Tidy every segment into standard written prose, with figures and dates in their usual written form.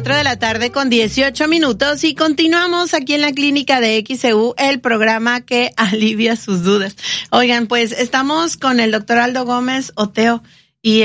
4:18 y continuamos aquí en la clínica de XEU, el programa que alivia sus dudas. Oigan, pues estamos con el doctor Aldo Gómez Oteo y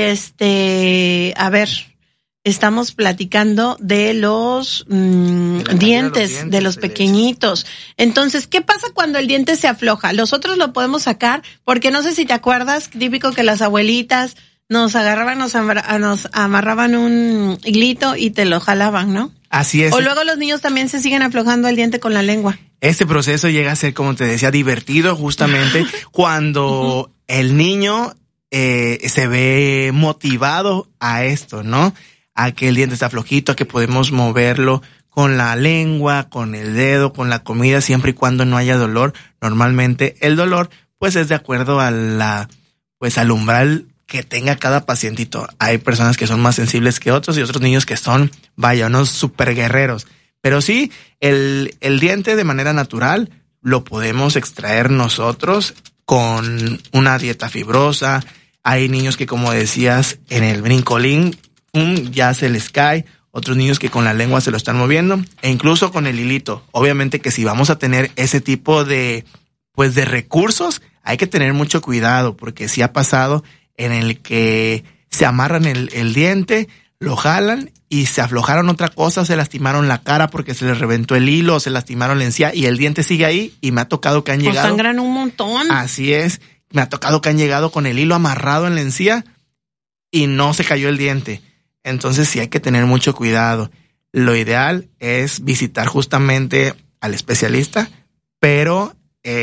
estamos platicando de los dientes, de los pequeñitos. Entonces, ¿qué pasa cuando el diente se afloja? Nosotros lo podemos sacar porque no sé si te acuerdas, típico que las abuelitas nos agarraban, nos amarraban un hilito y te lo jalaban, ¿no? Así es. O luego los niños también se siguen aflojando el diente con la lengua. Este proceso llega a ser, como te decía, divertido justamente cuando el niño se ve motivado a esto, ¿no? A que el diente está flojito, a que podemos moverlo con la lengua, con el dedo, con la comida, siempre y cuando no haya dolor. Normalmente el dolor, pues, es de acuerdo a al umbral que tenga cada pacientito. Hay personas que son más sensibles que otros y otros niños que son, unos super guerreros. Pero sí, el diente de manera natural lo podemos extraer nosotros con una dieta fibrosa. Hay niños que, como decías, en el brincolín, ya se les cae. Otros niños que con la lengua se lo están moviendo. E incluso con el hilito. Obviamente que si vamos a tener ese tipo de recursos, hay que tener mucho cuidado, porque sí ha pasado en el que se amarran el diente, lo jalan y se aflojaron otra cosa, se lastimaron la cara porque se les reventó el hilo, se lastimaron la encía y el diente sigue ahí, y me ha tocado que han llegado. Sangran un montón. Así es, me ha tocado que han llegado con el hilo amarrado en la encía y no se cayó el diente. Entonces sí hay que tener mucho cuidado. Lo ideal es visitar justamente al especialista, pero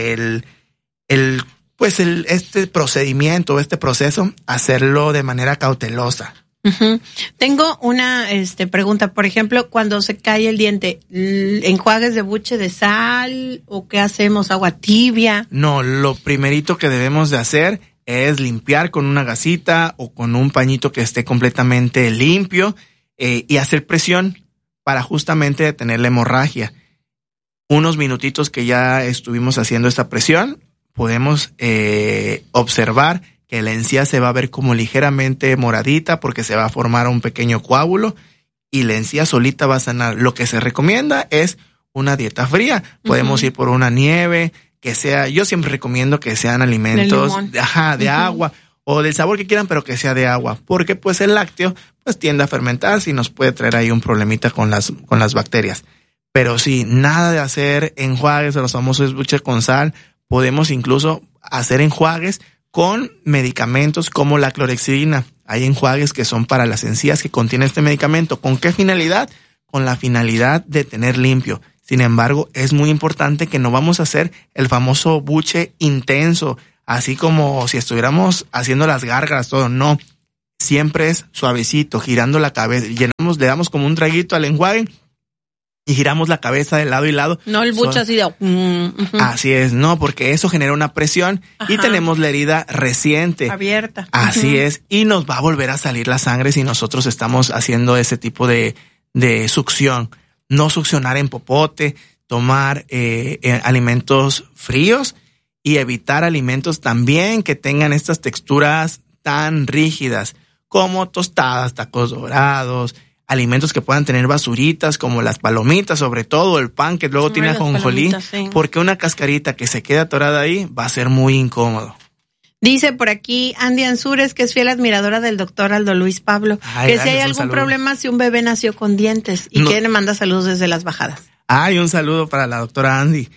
este procedimiento, este proceso, hacerlo de manera cautelosa. Uh-huh. Tengo una pregunta, por ejemplo, cuando se cae el diente, ¿enjuagues de buche de sal o qué hacemos? ¿Agua tibia? No, lo primerito que debemos de hacer es limpiar con una gasita o con un pañito que esté completamente limpio y hacer presión para justamente detener la hemorragia. Unos minutitos que ya estuvimos haciendo esta presión, podemos observar que la encía se va a ver como ligeramente moradita porque se va a formar un pequeño coágulo y la encía solita va a sanar. Lo que se recomienda es una dieta fría. Podemos ir por una nieve, que sea, yo siempre recomiendo que sean alimentos de agua o del sabor que quieran, pero que sea de agua, porque pues el lácteo pues tiende a fermentarse y nos puede traer ahí un problemita con las bacterias. Pero sí, nada de hacer enjuagues o los famosos buches con sal. Podemos incluso hacer enjuagues con medicamentos como la clorhexidina. Hay enjuagues que son para las encías que contienen este medicamento. ¿Con qué finalidad? Con la finalidad de tener limpio. Sin embargo, es muy importante que no vamos a hacer el famoso buche intenso, así como si estuviéramos haciendo las gárgaras, todo. No, siempre es suavecito, girando la cabeza. Le damos como un traguito al enjuague y giramos la cabeza de lado y lado. No el buche así de... Así es, no, porque eso genera una presión y tenemos la herida reciente. Abierta. Así es, y nos va a volver a salir la sangre si nosotros estamos haciendo ese tipo de succión. No succionar en popote, tomar alimentos fríos y evitar alimentos también que tengan estas texturas tan rígidas como tostadas, tacos dorados, alimentos que puedan tener basuritas como las palomitas, sobre todo el pan que luego tiene ajonjolí, sí. Porque una cascarita que se queda atorada ahí va a ser muy incómodo. Dice por aquí Andy Ansures, que es fiel admiradora del doctor Aldo Luis Pablo, que si hay algún problema si un bebé nació con dientes y que le manda saludos desde Las Bajadas. Ay, un saludo para la doctora Andy.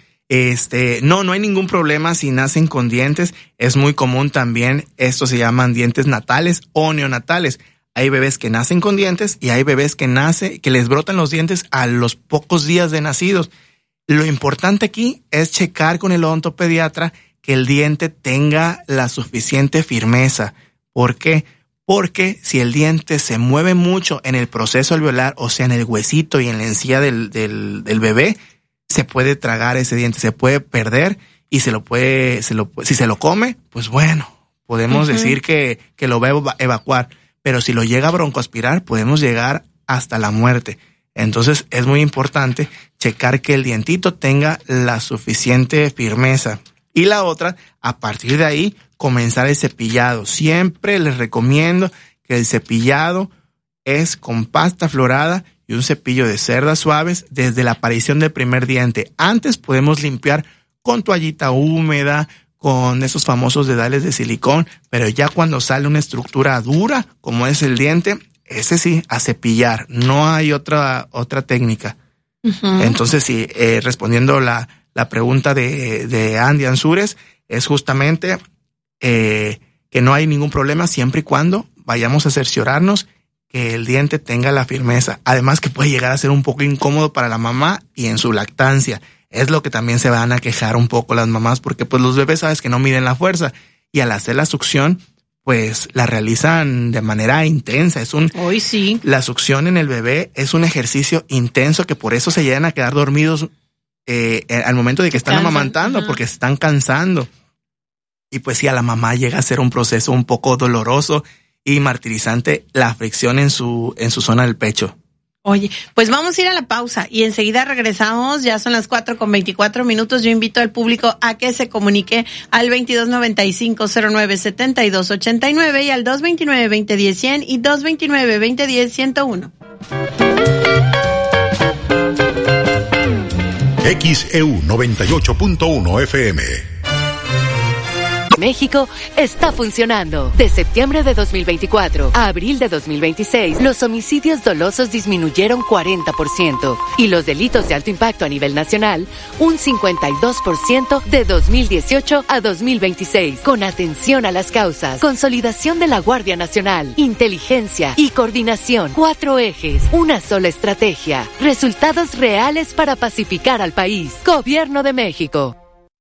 No hay ningún problema si nacen con dientes. Es muy común también, estos se llaman dientes natales o neonatales. Hay bebés que nacen con dientes y hay bebés que les brotan los dientes a los pocos días de nacidos. Lo importante aquí es checar con el odontopediatra que el diente tenga la suficiente firmeza. ¿Por qué? Porque si el diente se mueve mucho en el proceso alveolar, o sea, en el huesito y en la encía del bebé, se puede tragar ese diente, se puede perder y si se lo come, pues bueno, podemos decir que lo va a evacuar. Pero si lo llega a broncoaspirar, podemos llegar hasta la muerte. Entonces es muy importante checar que el dientito tenga la suficiente firmeza. Y la otra, a partir de ahí, comenzar el cepillado. Siempre les recomiendo que el cepillado es con pasta florada y un cepillo de cerdas suaves desde la aparición del primer diente. Antes podemos limpiar con toallita húmeda, con esos famosos dedales de silicón, pero ya cuando sale una estructura dura, como es el diente, ese sí, a cepillar. No hay otra técnica. Uh-huh. Entonces, sí, respondiendo la pregunta de Andy Ansúrez, es justamente que no hay ningún problema siempre y cuando vayamos a cerciorarnos que el diente tenga la firmeza. Además que puede llegar a ser un poco incómodo para la mamá y en su lactancia. Es lo que también se van a quejar un poco las mamás, porque pues los bebés sabes que no miden la fuerza y al hacer la succión pues la realizan de manera intensa. Hoy sí. La succión en el bebé es un ejercicio intenso que por eso se llegan a quedar dormidos al momento de que están amamantando, uh-huh, porque se están cansando. Y pues sí, a la mamá llega a ser un proceso un poco doloroso y martirizante la fricción en su zona del pecho. Oye, pues vamos a ir a la pausa y enseguida regresamos. Ya son las 4:24. Yo invito al público a que se comunique al 2295-097289 y al 229-2010-100 y 229-2010-101. XEU 98.1 FM. México está funcionando. De septiembre de 2024 a abril de 2026, los homicidios dolosos disminuyeron 40% y los delitos de alto impacto a nivel nacional un 52% de 2018 a 2026. Con atención a las causas, consolidación de la Guardia Nacional, inteligencia y coordinación. 4 ejes, una sola estrategia. Resultados reales para pacificar al país. Gobierno de México.